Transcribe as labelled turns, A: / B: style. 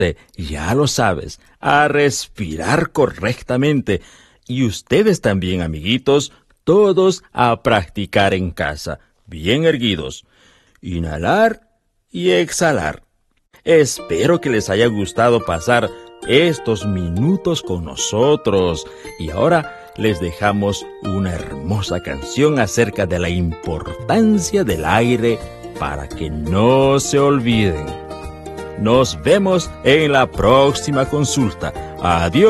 A: Ya lo sabes, a respirar correctamente. Y ustedes también, amiguitos, todos a practicar en casa, bien erguidos. Inhalar y exhalar. Espero que les haya gustado pasar estos minutos con nosotros. Y ahora les dejamos una hermosa canción acerca de la importancia del aire para que no se olviden. Nos vemos en la próxima consulta. Adiós.